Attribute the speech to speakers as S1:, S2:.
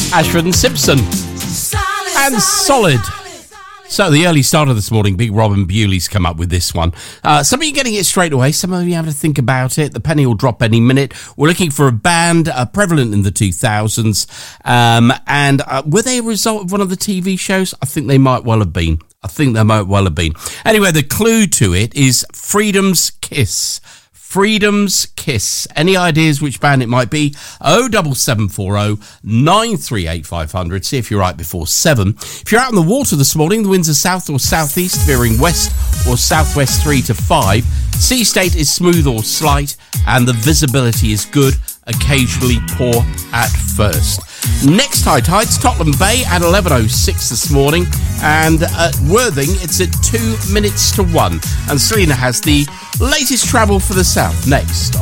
S1: Ashford and Simpson. And Solid. So the early starter this morning, Big Robin Bewley's come up with this one. Some of you getting it straight away, some of you having to think about it. The penny will drop any minute. We're looking for a band prevalent in the 2000s. And were they a result of one of the TV shows? I think they might well have been. Anyway, the clue to it is Freedom's Kiss. Freedom's Kiss. Any ideas which band it might be? 07740 938 500. See if you're right before 7. If you're out on the water this morning, the winds are south or southeast, veering west or southwest 3 to 5. Sea state is smooth or slight, and the visibility is good, occasionally poor at first. Next high tides, Tottenham Bay at 11:06 this morning, and at Worthing it's at 2 minutes to 1. And Selena has the latest travel for the south next.